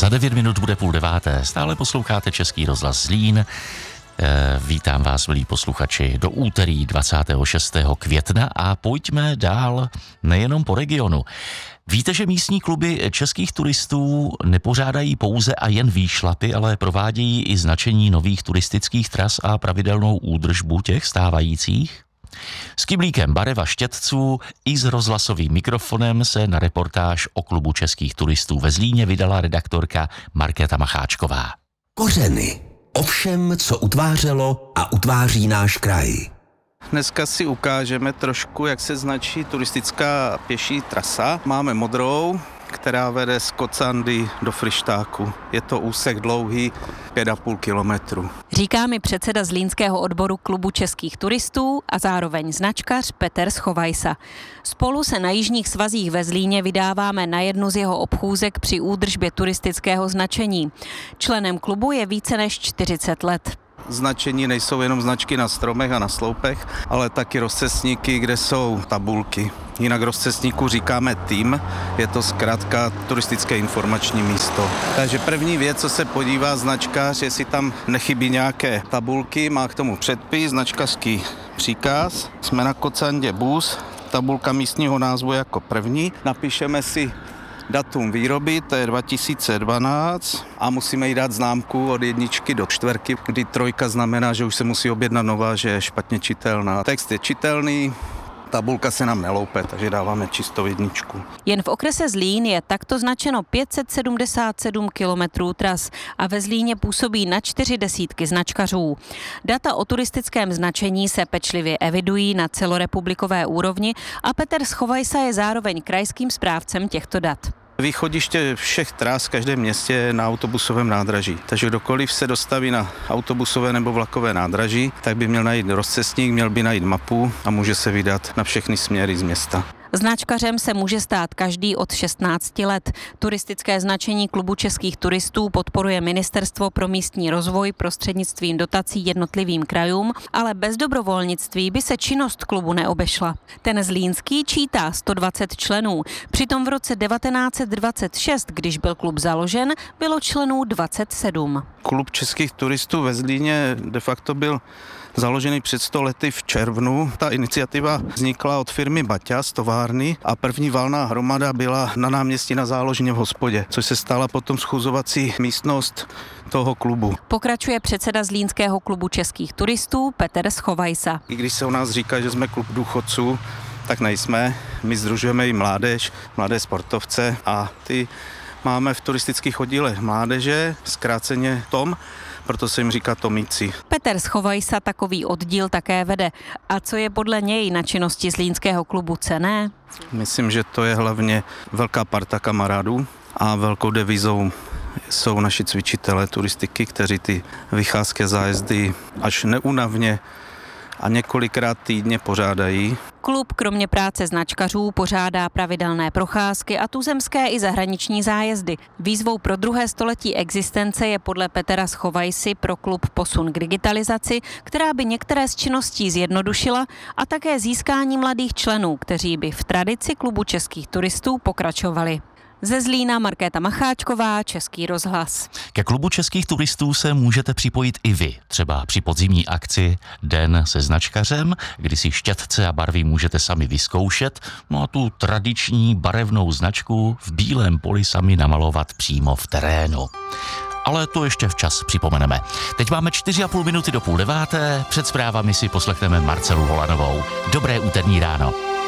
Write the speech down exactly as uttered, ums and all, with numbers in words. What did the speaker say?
Za devět minut bude půl deváté. Stále posloucháte Český rozhlas Zlín. E, vítám vás, milí posluchači, do úterý dvacátého šestého května a pojďme dál nejenom po regionu. Víte, že místní kluby českých turistů nepořádají pouze a jen výšlapy, ale provádějí i značení nových turistických tras a pravidelnou údržbu těch stávajících? S kyblíkem barev a štětců i s rozhlasovým mikrofonem se na reportáž o klubu českých turistů ve Zlíně vydala redaktorka Markéta Macháčková. Kořeny. O všem, co utvářelo a utváří náš kraj. Dneska si ukážeme trošku, jak se značí turistická pěší trasa. Máme modrou, která vede z Kocandy do Fryštáku. Je to úsek dlouhý pět a půl kilometru. Říká mi předseda zlínského odboru klubu českých turistů a zároveň značkař Petr Schovajsa. Spolu se na jižních svazích ve Zlíně vydáváme na jednu z jeho obchůzek při údržbě turistického značení. Členem klubu je více než čtyřicet let. Značení nejsou jenom značky na stromech a na sloupech, ale taky rozcestníky, kde jsou tabulky. Jinak rozcestníku říkáme tým, je to zkrátka turistické informační místo. Takže první věc, co se podívá značkář, jestli tam nechybí nějaké tabulky, má k tomu předpis, značkařský příkaz. Jsme na Kocandě Bus, tabulka místního názvu jako první. Napíšeme si datum výroby, to je dva tisíce dvanáct a musíme jí dát známku od jedničky do čtverky, kdy trojka znamená, že už se musí objednat nová, že je špatně čitelná. Text je čitelný, tabulka se nám neloupe, takže dáváme čistou jedničku. Jen v okrese Zlín je takto značeno pět set sedmdesát sedm kilometrů tras a ve Zlíně působí na čtyři desítky značkařů. Data o turistickém značení se pečlivě evidují na celorepublikové úrovni a Petr Schovajsa je zároveň krajským správcem těchto dat. Východiště všech tras v každém městě je na autobusovém nádraží. Takže kdokoliv se dostaví na autobusové nebo vlakové nádraží, tak by měl najít rozcestník, měl by najít mapu a může se vydat na všechny směry z města. Značkařem se může stát každý od šestnácti let. Turistické značení klubu českých turistů podporuje Ministerstvo pro místní rozvoj prostřednictvím dotací jednotlivým krajům, ale bez dobrovolnictví by se činnost klubu neobešla. Ten zlínský čítá sto dvacet členů, přitom v roce devatenáct set dvacet šest, když byl klub založen, bylo členů dvacet sedm. Klub českých turistů ve Zlíně de facto byl založený před sto lety v červnu. Ta iniciativa vznikla od firmy Baťa z továrny a první valná hromada byla na náměstí na Záložně v hospodě, což se stala potom schůzovací místnost toho klubu. Pokračuje předseda zlínského klubu českých turistů Petr Schovajsa. I když se u nás říká, že jsme klub důchodců, tak nejsme. My sdružujeme i mládež, mladé sportovce a ty máme v turistických oddílech mládeže, zkráceně Tom, proto se jim říká Tomíci. Petr Schovajsa takový oddíl také vede. A co je podle něj na činnosti zlínského klubu cenné? Myslím, že to je hlavně velká parta kamarádů a velkou devizou jsou naši cvičitelé turistiky, kteří ty vycházky a zájezdy až neúnavně a několikrát týdně pořádají. Klub kromě práce značkařů pořádá pravidelné procházky a tuzemské i zahraniční zájezdy. Výzvou pro druhé století existence je podle Petra Schovajsy pro klub posun k digitalizaci, která by některé z činností zjednodušila a také získání mladých členů, kteří by v tradici klubu českých turistů pokračovali. Ze Zlína Markéta Macháčková, Český rozhlas. Ke klubu českých turistů se můžete připojit i vy, třeba při podzimní akci Den se značkařem, kdy si štětce a barvy můžete sami vyzkoušet, no a tu tradiční barevnou značku v bílém poli sami namalovat přímo v terénu. Ale to ještě včas připomeneme. Teď máme čtyři a půl minuty do půl deváté, před zprávami si poslechneme Marcelu Volanovou. Dobré úterní ráno.